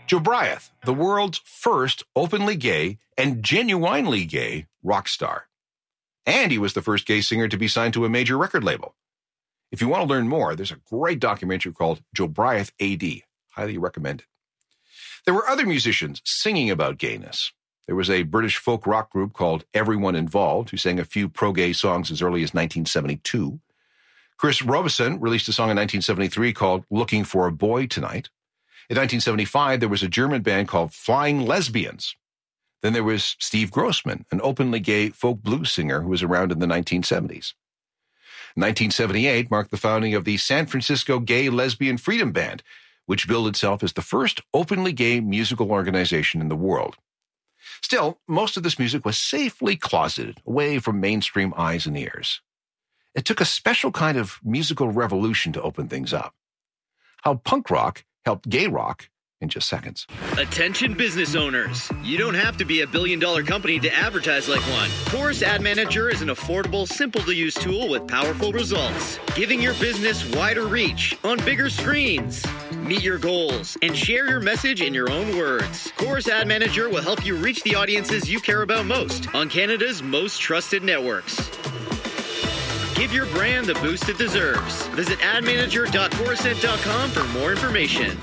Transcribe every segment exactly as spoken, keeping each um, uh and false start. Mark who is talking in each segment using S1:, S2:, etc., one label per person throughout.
S1: Joe Bryant, the world's first openly gay and genuinely gay rock star. And he was the first gay singer to be signed to a major record label. If you want to learn more, there's a great documentary called Joe Bryant A D. Highly recommend it. There were other musicians singing about gayness. There was a British folk rock group called Everyone Involved, who sang a few pro-gay songs as early as nineteen seventy-two. Chris Robison released a song in nineteen seventy-three called Looking for a Boy Tonight. In nineteen seventy-five, there was a German band called Flying Lesbians. Then there was Steve Grossman, an openly gay folk blues singer who was around in the nineteen seventies. nineteen seventy-eight marked the founding of the San Francisco Gay Lesbian Freedom Band, which billed itself as the first openly gay musical organization in the world. Still, most of this music was safely closeted, away from mainstream eyes and ears. It took a special kind of musical revolution to open things up. How punk rock helped gay rock in just seconds.
S2: Attention business owners. You don't have to be a billion dollar company to advertise like one. Chorus Ad Manager is an affordable, simple to use tool with powerful results, giving your business wider reach on bigger screens. Meet your goals and share your message in your own words. Chorus Ad Manager will help you reach the audiences you care about most on Canada's most trusted networks. Give your brand the boost it deserves. Visit ad manager dot corusent dot com for more information.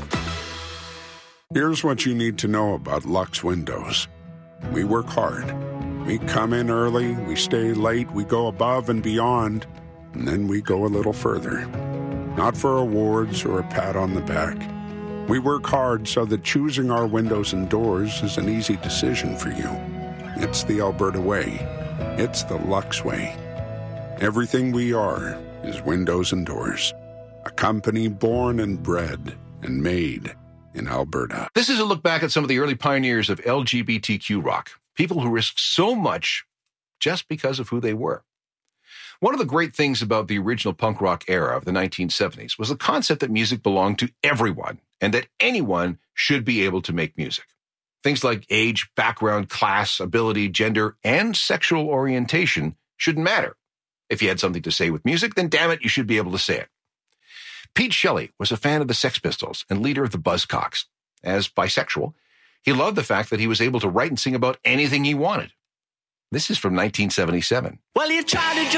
S3: Here's what you need to know about Lux Windows. We work hard. We come in early, we stay late, we go above and beyond, and then we go a little further. Not for awards or a pat on the back. We work hard so that choosing our windows and doors is an easy decision for you. It's the Alberta way. It's the Lux way. Everything we are is windows and doors. A company born and bred and made in Alberta.
S1: This is a look back at some of the early pioneers of L G B T Q rock, people who risked so much just because of who they were. One of the great things about the original punk rock era of the nineteen seventies was the concept that music belonged to everyone and that anyone should be able to make music. Things like age, background, class, ability, gender, and sexual orientation shouldn't matter. If you had something to say with music, then damn it, you should be able to say it. Pete Shelley was a fan of the Sex Pistols and leader of the Buzzcocks. As bisexual, he loved the fact that he was able to write and sing about anything he wanted. This is from nineteen seventy-seven.
S4: Well, you try to